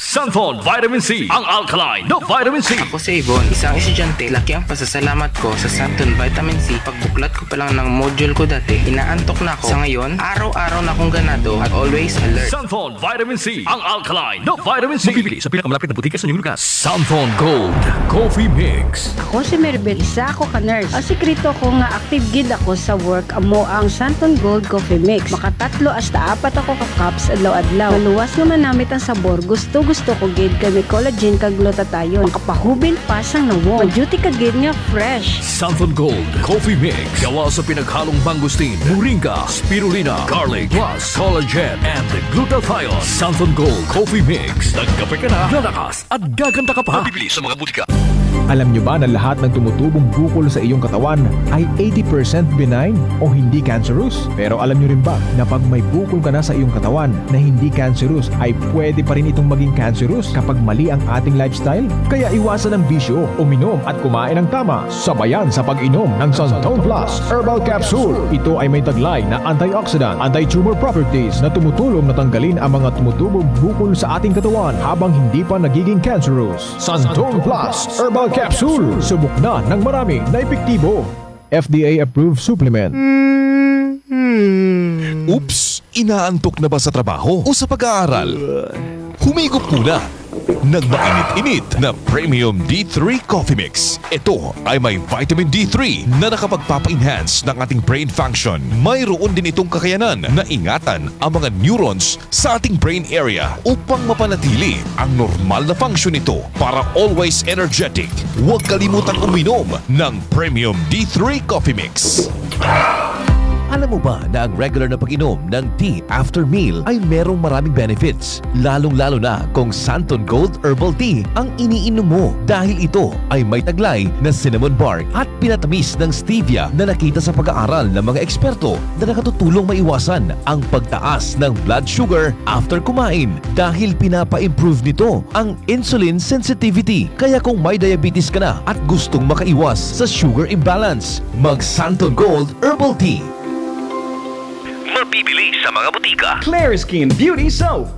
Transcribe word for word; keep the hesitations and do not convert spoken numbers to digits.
Santon Vitamin C, ang alkaline na vitamin C. Ako si Yvonne, isang estudyante. Laki ang pasasalamat ko sa Santon Vitamin C. Pagbuklat ko pa lang ng module ko dati, inaantok na ako. Sa ngayon, araw-araw na akong ganado at always alert. Santon Vitamin C, ang alkaline na vitamin C. Mabibili sa pinakamalapit na butika sa inyong lugar. Santon Gold Coffee Mix. Ako si Maribel, isa ako ka-nurse. Ang sekreto ko nga active gid ako sa work amo ang Santon Gold Coffee Mix. Makatatlo hasta apat ako ka cups adlaw-adlaw. Maluwas naman namit ang sabor. Gusto-gusto ko gid kay may collagen kag glutathione. Makapahubin pa sang nawong. Maduty ka gid nga fresh. Santon Gold Coffee Mix. Gawa sa pinaghalong mangosteen, moringa, spirulina, garlic, plus collagen and glutathione. Santon Gold Coffee Mix. Nagkape ka na, lalakas at gaganda ka pa. Mabibili sa mga butika. Alam nyo ba na lahat ng tumutubong bukol sa iyong katawan ay eighty percent benign o hindi cancerous? Pero alam nyo rin ba na pag may bukol ka na sa iyong katawan na hindi cancerous ay pwede pa rin itong maging cancerous kapag mali ang ating lifestyle? Kaya iwasan ang bisyo, uminom at kumain ng tama, sabayan sa pag-inom ng Santon Plus Herbal Capsule. Ito ay may taglay na antioxidant, anti-tumor properties na tumutulong na tanggalin ang mga tumutubong bukol sa ating katawan habang hindi pa nagiging cancerous. Santon Plus Herbal Capsule. Subok na ng marami na epektibo. F D A-approved supplement. Oops! Inaantok na ba sa trabaho o sa pag-aaral? Humigop muna ng mainit-init na Premium D three Coffee Mix. Ito ay may vitamin D three na nakapagpapa-enhance ng ating brain function. Mayroon din itong kakayanan na ingatan ang mga neurons sa ating brain area upang mapanatili ang normal na function nito para always energetic. Huwag kalimutang uminom ng Premium D three Coffee Mix. Alam mo ba na ang regular na pag-inom ng tea after meal ay merong maraming benefits? Lalong-lalo na kung Santon Gold Herbal Tea ang iniinom mo dahil ito ay may taglay na cinnamon bark at pinatamis ng stevia na nakita sa pag-aaral ng mga eksperto na nakatutulong maiwasan ang pagtaas ng blood sugar after kumain dahil pinapa-improve nito ang insulin sensitivity. Kaya kung may diabetes ka na at gustong makaiwas sa sugar imbalance, mag Santon Gold Herbal Tea. Mabibili sa mga butika. Clear Skin Beauty Soap.